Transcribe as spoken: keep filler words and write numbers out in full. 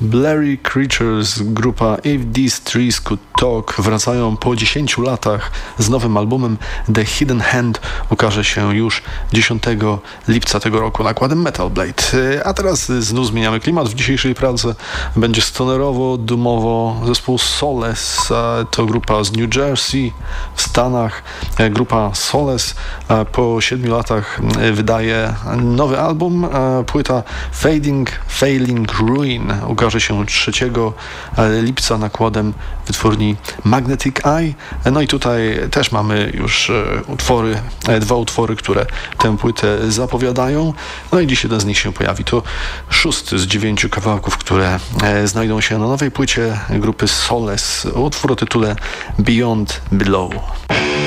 Blurry Creatures, grupa If These Trees Could Talk, wracają po dziesięciu latach z nowym albumem. The Hidden Hand ukaże się już dziesiątego lipca tego roku nakładem Metal Blade. A teraz znów zmieniamy klimat. W dzisiejszej pracy będzie stonerowo, dumowo. Zespół Solace to grupa z New Jersey w Stanach. Grupa Solace po siedmiu latach wydaje nowy album. Płyta Fading, Failing Ruin ukaże się trzeciego lipca nakładem wytwórni Magnetic Eye. No i tutaj też mamy już utwory, dwa utwory, które tę płytę zapowiadają. No i dziś jeden z nich się pojawi. To szósty z dziewięciu kawałków, które znajdą się na nowej płycie grupy Solace. Utwór o tytule Beyond Below.